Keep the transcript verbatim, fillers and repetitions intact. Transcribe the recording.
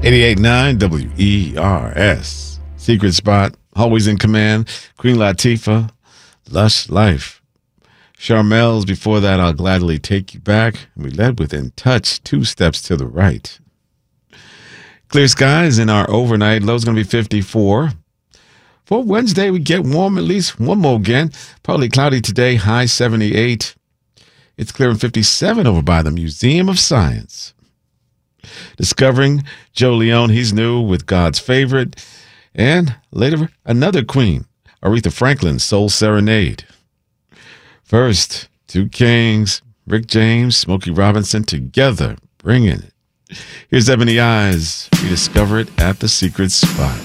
eighty-eight point nine W E R S. Secret Spot, always in command. Queen Latifah, Lush Life. Charmel's before that, I'll Gladly Take You Back. We led with In Touch, Two Steps to the Right. Clear skies in our overnight. Low's going to be fifty-four. For Wednesday, we get warm at least one more again. Partly cloudy today, high seventy-eight. It's clearing fifty-seven over by the Museum of Science. Discovering Joe Leone, he's new with God's Favorite. And later, another queen, Aretha Franklin's Soul Serenade. First, two kings, Rick James, Smokey Robinson together, bringing it. Here's Ebony Eyes. We discover it at the Secret Spot.